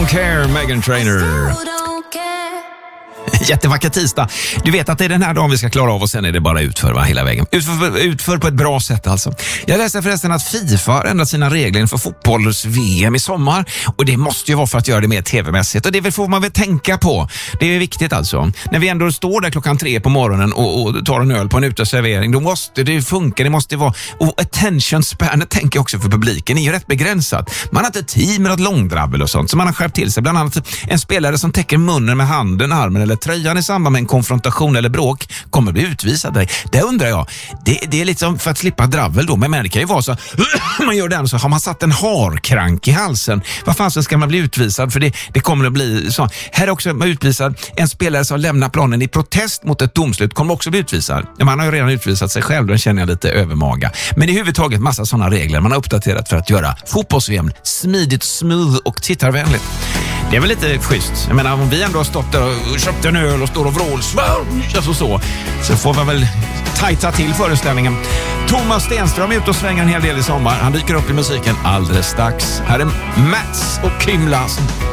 Care, Meghan Trainor. Jättevacker tisdag. Du vet att det är den här dagen vi ska klara av och sen är det bara utför hela vägen. Utför på ett bra sätt alltså. Jag läste förresten att FIFA har ändrat sina regler inför fotbolls-VM i sommar. Och det måste ju vara för att göra det mer tv-mässigt. Och det får man väl tänka på. Det är viktigt alltså. När vi ändå står där 3:00 på morgonen och tar en öl på en uteservering, då måste det funka. Det måste vara... Och attention spanet tänker jag också för publiken är ju rätt begränsat. Man har inte tid med något långdrabbel och sånt. Så man har skärpt till sig. Bland annat en spelare som täcker munnen med handen, armen eller tröjan i samband med en konfrontation eller bråk kommer bli utvisad. Det undrar jag. Det är lite som för att slippa dravel då. Men det kan ju vara så man gör den så har man satt en harkrank i halsen. Vad fan så ska man bli utvisad? För det kommer att bli så. Här är också utvisad en spelare som lämnar planen i protest mot ett domslut kommer också bli utvisad. Man har ju redan utvisat sig själv. Då känner jag lite övermaga. Men i huvudtaget massa sådana regler man har uppdaterat för att göra fotbolls-VM smidigt, smooth och tittarvänligt. Det är väl lite schysst. Jag menar, om vi ändå har stått där och köpt en öl och står och vrål så får man väl tajta till föreställningen. Thomas Stenström är ute och svänger en hel del i sommar. Han dyker upp i musiken alldeles strax. Här är Mats och Kim Larsson.